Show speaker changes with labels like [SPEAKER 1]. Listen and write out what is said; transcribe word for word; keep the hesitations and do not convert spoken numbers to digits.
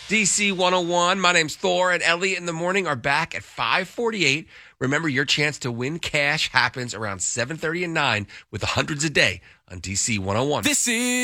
[SPEAKER 1] D C one oh one. My name's Thor, and Elliot in the morning are back at five forty-eight. Remember, your chance to win cash happens around seven thirty and nine with the hundreds a day on D C one oh one.
[SPEAKER 2] This is